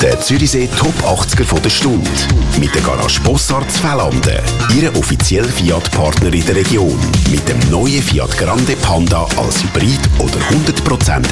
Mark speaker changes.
Speaker 1: Der Zürichsee Top 80er von der Stunde. Mit der Garage Bossart Zfälanden. Ihre offizielle Fiat-Partner in der Region. Mit dem neuen Fiat Grande Panda als Hybrid oder 100%